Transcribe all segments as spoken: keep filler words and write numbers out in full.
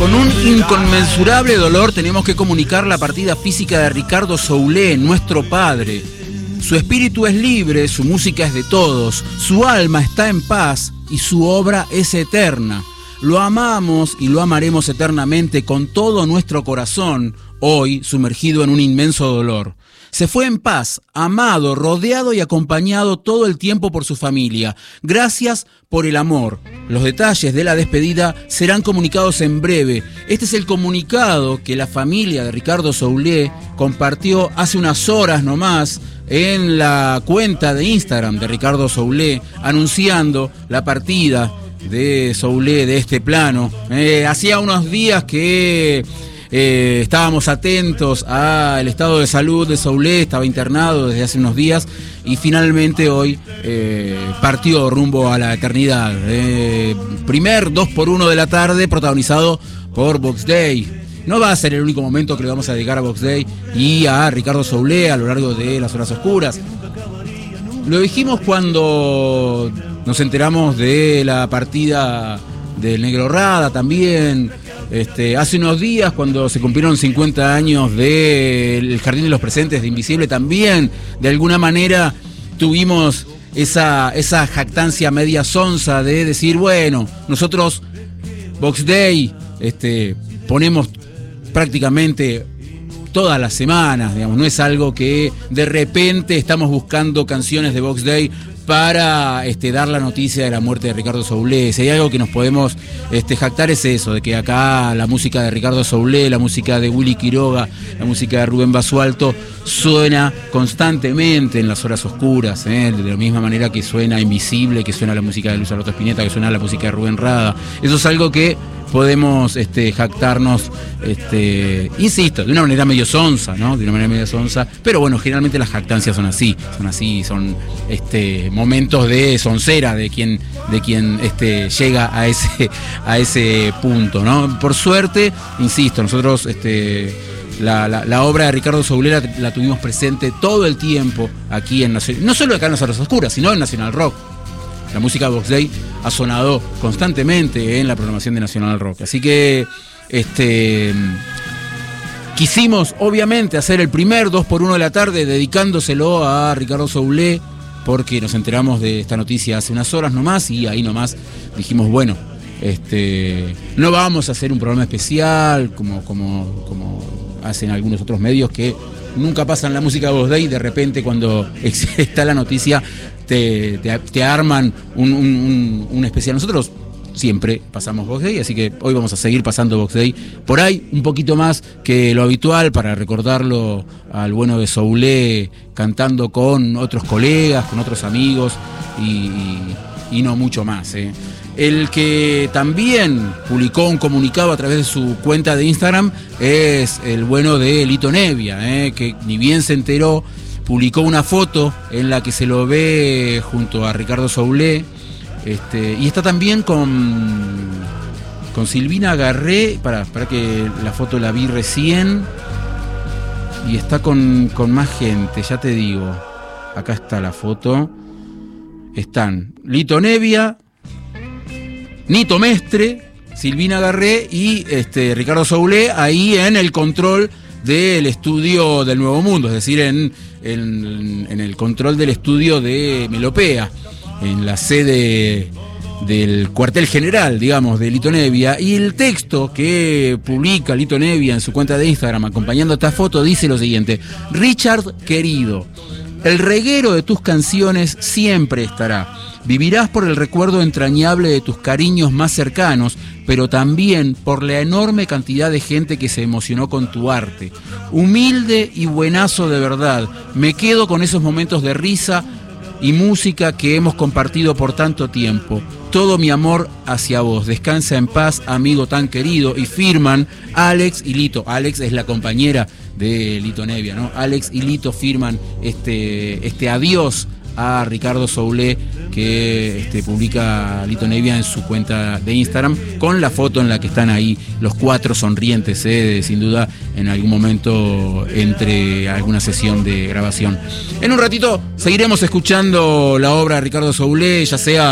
Con un inconmensurable dolor tenemos que comunicar la partida física de Ricardo Soule, nuestro padre. Su espíritu es libre, su música es de todos, su alma está en paz y su obra es eterna. Lo amamos y lo amaremos eternamente con todo nuestro corazón, hoy sumergido en un inmenso dolor. Se fue en paz, amado, rodeado y acompañado todo el tiempo por su familia. Gracias por el amor. Los detalles de la despedida serán comunicados en breve. Este es el comunicado que la familia de Ricardo Soule compartió hace unas horas nomás en la cuenta de Instagram de Ricardo Soule, anunciando la partida de Soule de este plano. Eh, hacía unos días que eh, estábamos atentos al estado de salud de Soule, estaba internado desde hace unos días y finalmente hoy eh, partió rumbo a la eternidad. Eh, primer dos por uno de la tarde, protagonizado por Box Day. No va a ser el único momento que le vamos a dedicar a Box Day y a Ricardo Soule a lo largo de las horas oscuras. Lo dijimos cuando nos enteramos de la partida del Negro Rada también. Este, hace unos días, cuando se cumplieron cincuenta años del Jardín de los Presentes de Invisible, también de alguna manera tuvimos esa, esa jactancia media sonza de decir, bueno, nosotros Box Day este, ponemos prácticamente todas las semanas, digamos, no es algo que de repente estamos buscando canciones de Box Day para este, dar la noticia de la muerte de Ricardo Soule. Si hay algo que nos podemos este, jactar es eso, de que acá la música de Ricardo Soule, la música de Willy Quiroga, la música de Rubén Basualto suena constantemente en las horas oscuras, ¿eh? De la misma manera que suena Invisible, que suena la música de Luis Alberto Spinetta, que suena la música de Rubén Rada. Eso es algo que podemos este, jactarnos, este, insisto, de una manera medio sonsa, ¿no? De una manera medio sonsa, pero bueno, generalmente las jactancias son así, son así, son este, momentos de soncera de quien, de quien este, llega a ese, a ese punto, ¿no? Por suerte, insisto, nosotros este, la, la, la obra de Ricardo Soule la, la tuvimos presente todo el tiempo aquí en Nacional, no solo acá en las horas oscuras, sino en Nacional Rock. La música Box Day ha sonado constantemente en la programación de Nacional Rock. Así que este, quisimos, obviamente, hacer el primer dos por uno de la tarde dedicándoselo a Ricardo Soule, porque nos enteramos de esta noticia hace unas horas nomás y ahí nomás dijimos, bueno, este, no vamos a hacer un programa especial como, como, como hacen algunos otros medios que nunca pasan la música Box Day y de repente cuando está la noticia Te, te, te arman un, un, un, un especial. Nosotros siempre pasamos Box Day, así que hoy vamos a seguir pasando Box Day. Por ahí, un poquito más que lo habitual, para recordarlo al bueno de Soule, cantando con otros colegas, con otros amigos, y, y, y no mucho más, ¿eh? El que también publicó un comunicado a través de su cuenta de Instagram es el bueno de Lito Nevia, ¿eh? Que ni bien se enteró, publicó una foto en la que se lo ve junto a Ricardo Soule, este, y está también con, con Silvina Garré, para, para que la foto la vi recién, y está con, con más gente, ya te digo, acá está la foto, están Lito Nevia, Nito Mestre, Silvina Garré y este, Ricardo Soule ahí en el control del estudio del Nuevo Mundo, es decir, en, en, en el control del estudio de Melopea, en la sede del cuartel general, digamos, de Lito Nevia. Y el texto que publica Lito Nevia en su cuenta de Instagram acompañando esta foto dice lo siguiente: Richard querido, el reguero de tus canciones siempre estará. Vivirás por el recuerdo entrañable de tus cariños más cercanos, pero también por la enorme cantidad de gente que se emocionó con tu arte. Humilde y buenazo de verdad, me quedo con esos momentos de risa y música que hemos compartido por tanto tiempo. Todo mi amor hacia vos. Descansa en paz, amigo tan querido. Y firman Alex y Lito. Alex es la compañera de Lito Nevia, ¿no? Alex y Lito firman este, este adiós a Ricardo Soule que este, publica Lito Nevia en su cuenta de Instagram, con la foto en la que están ahí los cuatro sonrientes, eh, sin duda en algún momento entre alguna sesión de grabación. En un ratito seguiremos escuchando la obra de Ricardo Soule, ya sea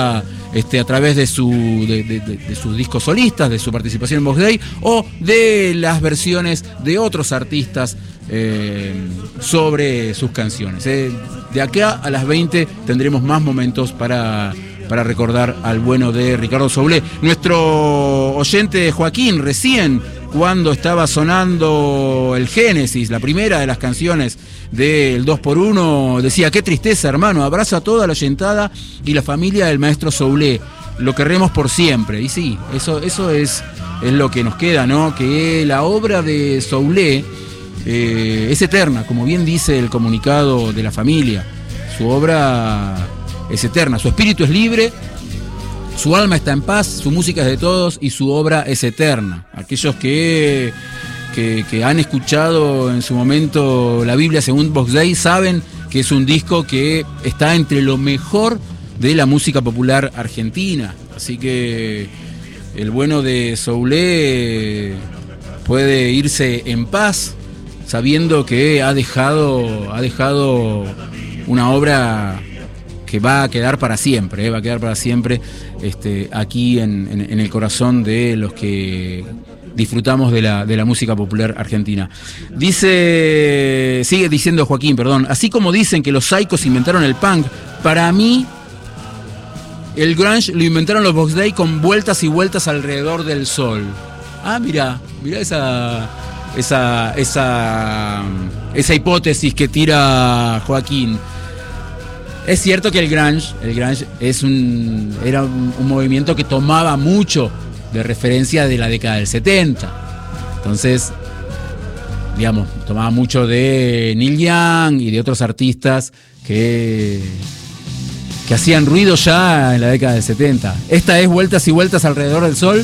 este, a través de, su, de, de, de, de sus discos solistas, de su participación en Box Day, o de las versiones de otros artistas eh, sobre sus canciones. Eh. De acá a las veinte tendremos más momentos para... para recordar al bueno de Ricardo Soulé. Nuestro oyente Joaquín, recién cuando estaba sonando el Génesis, la primera de las canciones del dos por uno, decía: qué tristeza, hermano, abrazo a toda la oyentada y la familia del maestro Soulé, lo querremos por siempre. Y sí, eso, eso es, es lo que nos queda, ¿no? Que la obra de Soulé eh, es eterna, como bien dice el comunicado de la familia. Su obra es eterna, su espíritu es libre, su alma está en paz, su música es de todos y su obra es eterna. Aquellos que, que, que han escuchado en su momento la Biblia según Box Day saben que es un disco que está entre lo mejor de la música popular argentina. Así que el bueno de Soulé puede irse en paz sabiendo que ha dejado, ha dejado una obra que va a quedar para siempre, ¿eh? va a quedar para siempre este, aquí en, en, en el corazón de los que disfrutamos de la, de la música popular argentina. Dice, sigue diciendo Joaquín, perdón, así como dicen que los Psychos inventaron el punk, para mí el grunge lo inventaron los Box Day con vueltas y vueltas alrededor del sol. Ah, mirá, mirá esa, esa, esa, esa hipótesis que tira Joaquín. Es cierto que el grunge, el grunge es un, era un, un movimiento que tomaba mucho de referencia de la década del setenta. Entonces, digamos, tomaba mucho de Neil Young y de otros artistas que, que hacían ruido ya en la década del setenta. Esta es Vueltas y Vueltas alrededor del sol.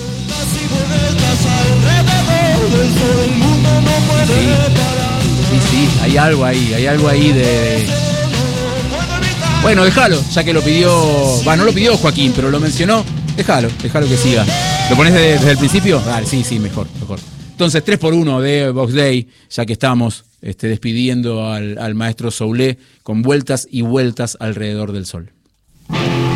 Sí, sí, sí, hay algo ahí, hay algo ahí de... de Bueno, déjalo, ya que lo pidió, va, no lo pidió Joaquín, pero lo mencionó, déjalo, déjalo que siga. ¿Lo pones desde, desde el principio? Vale, sí, sí, mejor, mejor. Entonces, tres por uno de Box Day, ya que estamos este, despidiendo al, al maestro Soulé con Vueltas y Vueltas alrededor del sol.